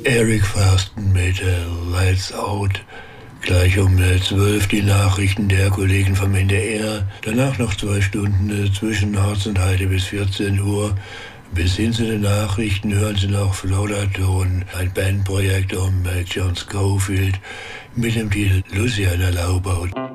Eric Farsten mit Lights Out. Gleich um 12 die Nachrichten der Kollegen vom NDR. Danach noch 2 Stunden zwischen Harz und Heide bis 14 Uhr. Bis hin zu den Nachrichten hören Sie noch Flauderton, ein Bandprojekt um John Scofield mit dem Titel Luciana Laubaut.